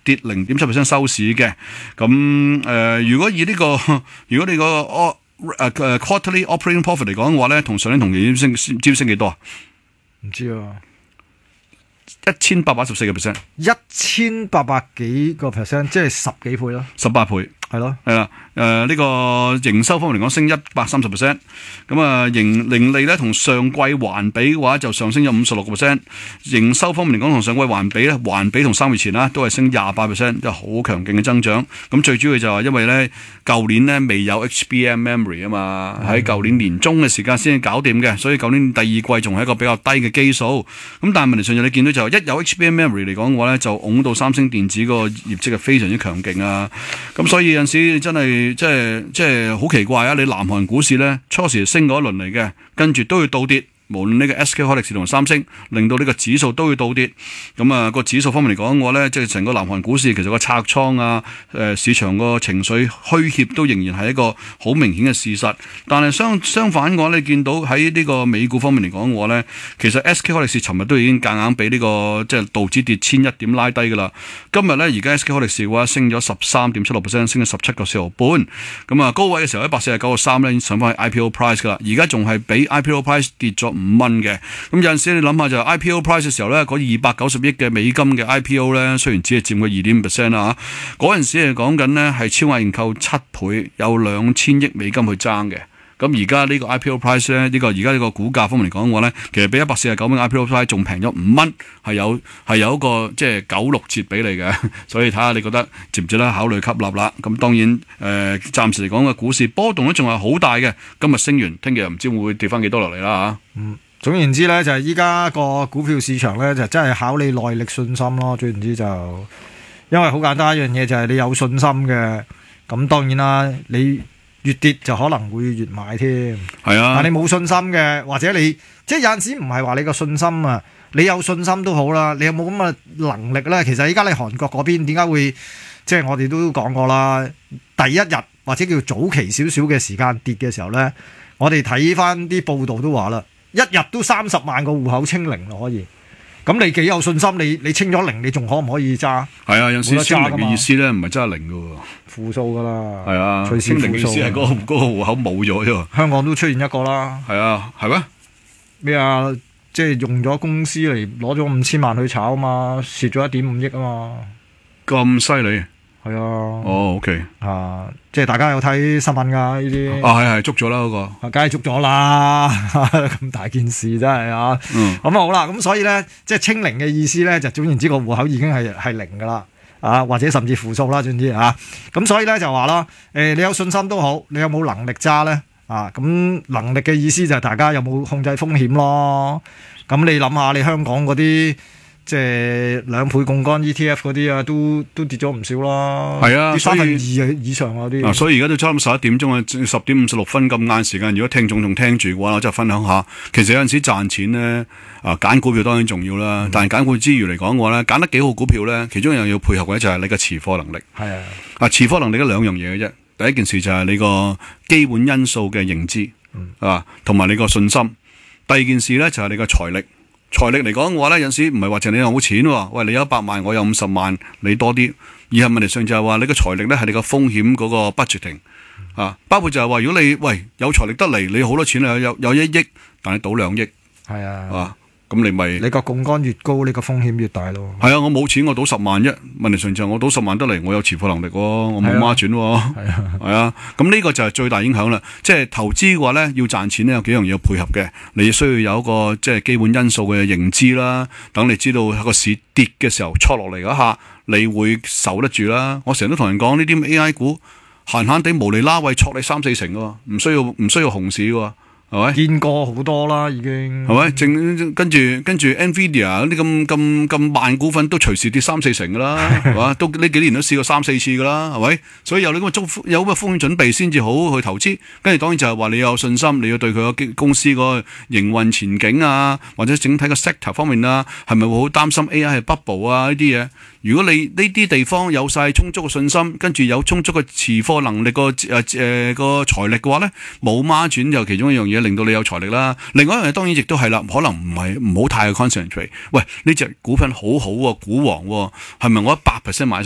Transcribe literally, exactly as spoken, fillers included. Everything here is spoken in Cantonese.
跌零點七 percent 收市嘅。咁誒、呃，如果以呢、這個，如果你個哦誒誒 quarterly operating profit 嚟講嘅話咧，同上年同期升知升幾多啊？ 唔知啊， 一千八百十四個 percent， 一千八百幾個 percent， 即係十幾倍咯， 十八倍。 係咯， 係啦，誒、呃、呢、這個營收方面嚟講升一百三十 percent，咁啊盈盈利咧同上季環比嘅話就上升咗五十六個 percent， 營收方面嚟講同上季環比咧，環比同三月前啦都係升廿八 percent， 即係好強勁嘅增長。咁最主要就係因為咧舊年咧未有 H B M memory 啊嘛，喺舊年年中嘅時間先至搞掂嘅，所以舊年第二季仲係一個比較低嘅基數。咁但係問題上就你見到就一有 H B M memory 嚟講嘅話咧，就拱到三星電子個業績係非常之強勁啊。咁所以有陣時真係即係即係好奇怪啊！你南韓股市咧初時升嗰一輪嚟嘅，跟住都要倒跌。無論呢個 S K 海力士同三星，令到呢個指數都要倒跌。咁啊，個指數方面嚟講嘅話咧，即係成個南韓股市其實個拆倉啊，誒、呃、市場個情緒虛怯都仍然係一個好明顯嘅事實。但係相相反嘅話，你見到喺呢個美股方面嚟講嘅話咧，其實 S K 海力士尋日都已經夾硬俾呢、這個即係道指跌千一點拉低㗎啦。今日咧而家 S K 海力士嘅話升咗十三點七六 percent， 升咗十七個四毫半。咁啊高位嘅時候一百四十九個三咧已經上翻去 I P O price 㗎啦，而家仲係比 I P O price 跌咗五蚊嘅。咁有陣時你諗下就 I P O price 嘅時候咧，嗰二百九十億嘅美金嘅 I P O 咧，雖然只係佔個二點五 percent 啦嚇，嗰陣時係講緊咧係超額認購七倍，有兩千億美金去爭嘅。咁而家呢個 I P O price 咧，呢、這個而家呢個股價方面嚟講嘅話咧，其實比一百四十九蚊 I P O price 仲平咗五蚊，係有係有一個即係九六折俾你嘅，所以睇下你覺得值唔值得考慮吸納啦。咁當然誒、呃，暫時嚟講嘅股市波動咧仲係好大嘅，今日升完，聽日又唔知會唔會跌翻幾多落嚟啦嚇。嗯。 總言之咧，就係依家個股票市場咧，就真係考你耐力信心咯。總言之就，因為好簡單一樣嘢就係你有信心嘅，咁當然啦，你越跌就可能會越買添。係啊，但你冇信心嘅，或者你即係有陣時唔係話你個信心啊，你有信心都好啦，你有冇咁嘅能力咧？其實依家你韓國嗰邊點解會即係我哋都講過啦，第一日或者叫早期少少嘅時間跌嘅時候咧，我哋睇翻啲報道都話啦。一日都三十萬個戶口清零咯，可以。咁你幾有信心？你你清咗零，你仲可唔可以揸？係啊，有時清零嘅意思咧，唔係揸零嘅喎，負數噶啦。係啊，清零嘅意思係嗰、嗰個嗰、嗰個戶口冇咗啫。香港都出現一個啦。係啊，係咩？咩啊？即係用咗公司嚟攞咗五千萬去炒啊嘛，蝕咗一點五億啊嘛。咁犀利？係啊。哦 ，OK。啊。即係大家有睇新聞㗎呢啲，啊係係捉咗啦嗰個，梗係捉咗啦，咁大件事真係啊，咁、嗯、好啦，咁所以咧，即係清零嘅意思咧，就總言之個戶口已經係係零㗎啦，啊或者甚至負數啦，總之啊，咁所以咧就話啦，誒、呃、你有信心都好，你有冇能力揸咧？啊咁能力嘅意思就係大家有冇控制風險咯？咁你諗下，你香港嗰啲。即係兩倍槓桿 E T F 嗰啲啊，都都跌咗唔少啦。係啊，三分二以上嗰啲。啊，所以而家都差唔多十一點鐘啊，十點五十六分咁晏時間。如果聽眾仲聽住嘅話，我就分享下。其實有陣時賺錢咧，啊揀股票當然重要啦。嗯、但係揀股票之餘嚟講嘅話咧，揀得幾好股票咧，其中一樣要配合嘅就係你嘅持貨能力。係啊，啊持貨能力得兩樣嘢嘅啫。第一件事就係你個基本因素嘅認知，嗯、啊，同埋你個信心。第二件事咧就係你個財力。財力嚟講嘅話咧，有陣時唔係話淨係你有錢喎，喂，你有一百萬，我有五十萬，你多啲。而係問題上就係話你個財力咧係你個風險嗰個 budgeting 啊，包括就係話如果你喂有財力得嚟，你好多錢啊，有有一億，但係賭兩億，係啊。啊咁你咪你個槓桿越高，你個風險越大咯。係啊，我冇錢，我賭十萬啫。問題上就係我賭十萬得嚟，我有持貨能力喎，我冇孖轉喎。係啊，係啊。咁呢個就係最大影響啦。即係投資嘅話咧，要賺錢咧，有幾樣嘢要配合嘅。你需要有一個即係基本因素嘅認知啦。等你知道喺個市跌嘅時候，挫落嚟嗰下，你會受得住啦。我成日都同人講呢啲 A I 股，閒閒地無厘啦位挫你三四成喎，唔需要唔需要熊市喎。係咪見過好多啦？已經係咪？正跟住跟住 Nvidia 嗰啲咁咁咁慢股份都隨時跌三四成噶啦，係嘛？都呢幾年都試過三四次噶啦，係咪？所以有呢個中有咁嘅風險準備先至好去投資。跟住當然就係話你有信心，你要對佢個公司個營運前景啊，或者整體個 sector 方面啊，係咪會好擔心 A I 係 bubble 啊呢啲嘢？如果你呢啲地方有晒充足嘅信心，跟住有充足嘅持貨能力個誒誒個財力嘅話咧，冇孖轉就其中一樣嘢令到你有財力啦。另外一樣嘢當然亦都係啦，可能唔係唔好太 concentrate。喂，呢隻股份好好喎，股王喎，係咪我一百 percent 買晒？